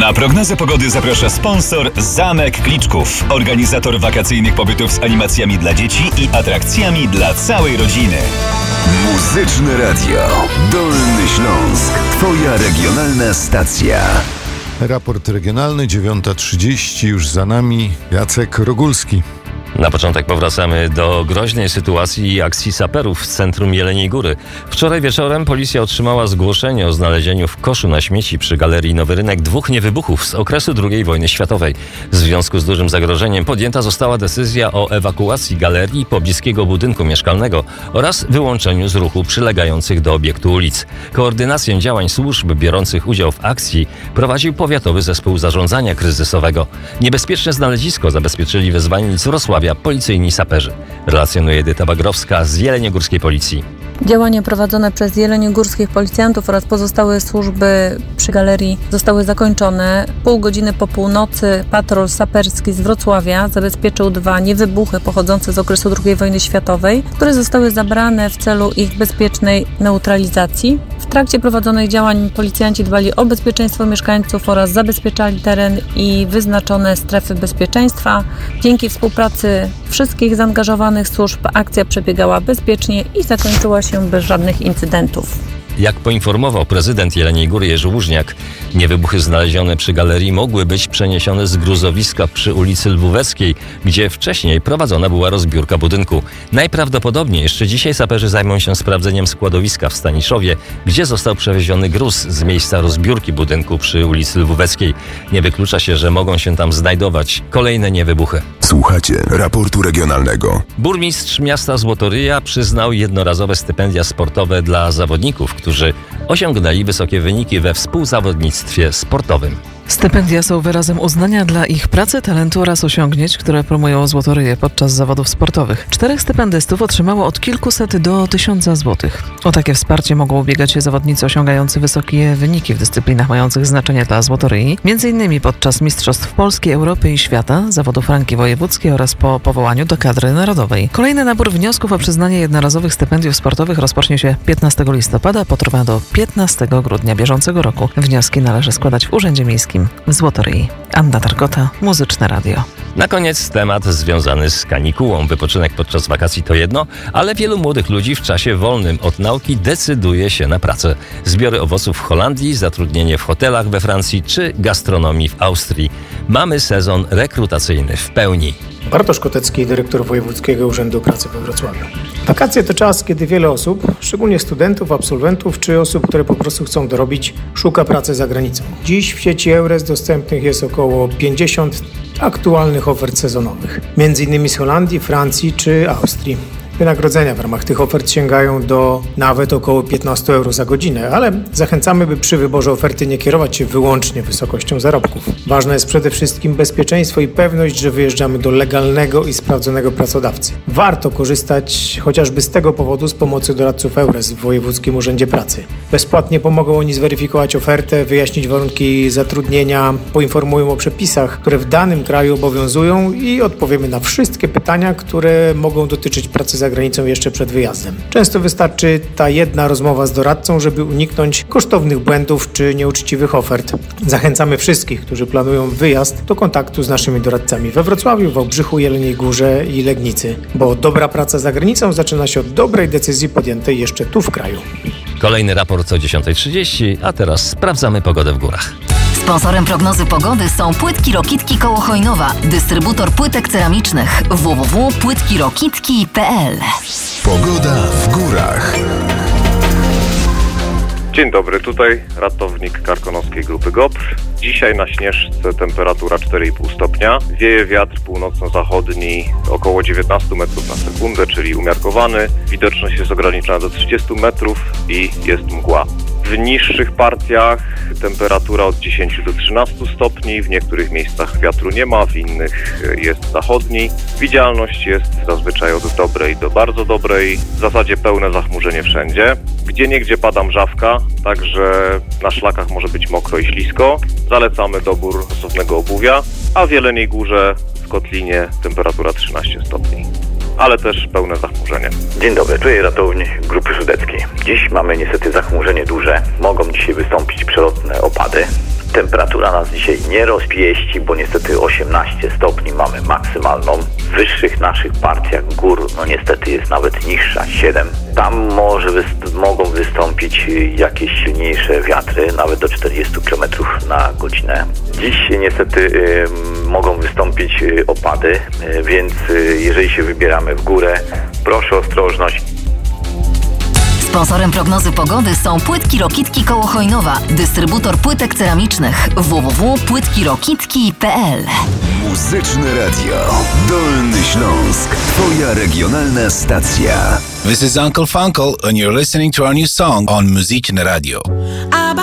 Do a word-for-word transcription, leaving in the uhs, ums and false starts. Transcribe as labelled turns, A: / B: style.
A: Na prognozę pogody zaprasza sponsor Zamek Kliczków, organizator wakacyjnych pobytów z animacjami dla dzieci i atrakcjami dla całej rodziny.
B: Muzyczne Radio Dolny Śląsk. Twoja regionalna stacja.
C: Raport regionalny, dziewiąta trzydzieści, już za nami Jacek Rogulski.
D: Na początek powracamy do groźnej sytuacji i akcji saperów w centrum Jeleniej Góry. Wczoraj wieczorem policja otrzymała zgłoszenie o znalezieniu w koszu na śmieci przy Galerii Nowy Rynek dwóch niewybuchów z okresu drugiej wojny światowej. W związku z dużym zagrożeniem podjęta została decyzja o ewakuacji galerii i pobliskiego budynku mieszkalnego oraz wyłączeniu z ruchu przylegających do obiektu ulic. Koordynację działań służb biorących udział w akcji prowadził Powiatowy Zespół Zarządzania Kryzysowego. Niebezpieczne znalezisko zabezpieczyli wezwani z Wrocławia policyjni saperzy. Relacjonuje Edyta Bagrowska z jeleniogórskiej Policji.
E: Działania prowadzone przez jeleniogórskich policjantów oraz pozostałe służby przy galerii zostały zakończone. Pół godziny po północy patrol saperski z Wrocławia zabezpieczył dwa niewybuchy pochodzące z okresu drugiej wojny światowej, które zostały zabrane w celu ich bezpiecznej neutralizacji. W trakcie prowadzonych działań policjanci dbali o bezpieczeństwo mieszkańców oraz zabezpieczali teren i wyznaczone strefy bezpieczeństwa. Dzięki współpracy wszystkich zaangażowanych służb akcja przebiegała bezpiecznie i zakończyła się bez żadnych incydentów.
D: Jak poinformował prezydent Jeleniej Góry Jerzy Łużniak, niewybuchy znalezione przy galerii mogły być przeniesione z gruzowiska przy ulicy Lwóweckiej, gdzie wcześniej prowadzona była rozbiórka budynku. Najprawdopodobniej jeszcze dzisiaj saperzy zajmą się sprawdzeniem składowiska w Staniszowie, gdzie został przewieziony gruz z miejsca rozbiórki budynku przy ulicy Lwóweckiej. Nie wyklucza się, że mogą się tam znajdować kolejne niewybuchy.
B: Słuchacie raportu regionalnego.
D: Burmistrz miasta Złotoryja przyznał jednorazowe stypendia sportowe dla zawodników, którzy osiągnęli wysokie wyniki we współzawodnictwie sportowym.
F: Stypendia są wyrazem uznania dla ich pracy, talentu oraz osiągnięć, które promują Złotoryję podczas zawodów sportowych. Czterech stypendystów otrzymało od kilkuset do tysiąca złotych. O takie wsparcie mogą ubiegać się zawodnicy osiągający wysokie wyniki w dyscyplinach mających znaczenie dla Złotoryi, między innymi podczas Mistrzostw Polski, Europy i Świata, zawodów ranki wojewódzkiej oraz po powołaniu do kadry narodowej. Kolejny nabór wniosków o przyznanie jednorazowych stypendiów sportowych rozpocznie się piętnastego listopada, potrwa do piętnastego grudnia bieżącego roku. Wnioski należy składać w Urzędzie Miejskim w Złotoryi. Anna Targota, Muzyczne Radio.
D: Na koniec temat związany z kanikułą. Wypoczynek podczas wakacji to jedno, ale wielu młodych ludzi w czasie wolnym od nauki decyduje się na pracę. Zbiory owoców w Holandii, zatrudnienie w hotelach we Francji czy gastronomii w Austrii. Mamy sezon rekrutacyjny w pełni.
G: Bartosz Kotecki, dyrektor Wojewódzkiego Urzędu Pracy we Wrocławiu. Wakacje to czas, kiedy wiele osób, szczególnie studentów, absolwentów czy osób, które po prostu chcą dorobić, szuka pracy za granicą. Dziś w sieci Eures dostępnych jest około pięćdziesiąt aktualnych ofert sezonowych, między innymi z Holandii, Francji czy Austrii. Wynagrodzenia w ramach tych ofert sięgają do nawet około piętnaście euro za godzinę, ale zachęcamy, by przy wyborze oferty nie kierować się wyłącznie wysokością zarobków. Ważne jest przede wszystkim bezpieczeństwo i pewność, że wyjeżdżamy do legalnego i sprawdzonego pracodawcy. Warto korzystać chociażby z tego powodu z pomocy doradców Eures w Wojewódzkim Urzędzie Pracy. Bezpłatnie pomogą oni zweryfikować ofertę, wyjaśnić warunki zatrudnienia, poinformują o przepisach, które w danym kraju obowiązują i odpowiemy na wszystkie pytania, które mogą dotyczyć pracy za granicą jeszcze przed wyjazdem. Często wystarczy ta jedna rozmowa z doradcą, żeby uniknąć kosztownych błędów czy nieuczciwych ofert. Zachęcamy wszystkich, którzy planują wyjazd, do kontaktu z naszymi doradcami we Wrocławiu, Wałbrzychu, Jeleniej Górze i Legnicy, bo dobra praca za granicą zaczyna się od dobrej decyzji podjętej jeszcze tu w kraju.
D: Kolejny raport o dziesiąta trzydzieści, a teraz sprawdzamy pogodę w górach.
H: Sponsorem prognozy pogody są Płytki Rokitki koło Chojnowa, dystrybutor płytek ceramicznych w w w kropka płytki rokitki kropka p l.
B: Pogoda w górach.
I: Dzień dobry, tutaj ratownik Karkonoskiej Grupy GOPR. Dzisiaj na Śnieżce temperatura cztery i pół stopnia. Wieje wiatr północno-zachodni około dziewiętnaście metrów na sekundę, czyli umiarkowany. Widoczność jest ograniczona do trzydziestu metrów i jest mgła. W niższych partiach temperatura od dziesięciu do trzynastu stopni, w niektórych miejscach wiatru nie ma, w innych jest zachodni. Widzialność jest zazwyczaj od dobrej do bardzo dobrej, w zasadzie pełne zachmurzenie wszędzie. Gdzieniegdzie pada mrzawka, także na szlakach może być mokro i ślisko. Zalecamy dobór stosownego obuwia, a w Jeleniej Górze w Kotlinie temperatura trzynaście stopni. Ale też pełne zachmurzenie.
J: Dzień dobry, tu jest ratownik Grupy Sudeckiej. Dziś mamy niestety zachmurzenie duże. Mogą dzisiaj wystąpić przelotne opady. Temperatura nas dzisiaj nie rozpieści, bo niestety osiemnaście stopni mamy maksymalną. W wyższych naszych partiach gór, no niestety jest nawet niższa, siedem. Tam może wyst- mogą wystąpić jakieś silniejsze wiatry, nawet do czterdzieści kilometrów na godzinę. Dziś niestety y, mogą wystąpić y, opady, y, więc y, jeżeli się wybieramy w górę, proszę o ostrożność.
H: Sponsorem prognozy pogody są Płytki Rokitki koło Chojnowa, dystrybutor płytek ceramicznych w w w kropka płytki rokitki kropka p l.
B: Muzyczne Radio. Dolny Śląsk. Twoja regionalna stacja.
K: This is Uncle Funkle and you're listening to our new song on Muzyczne Radio.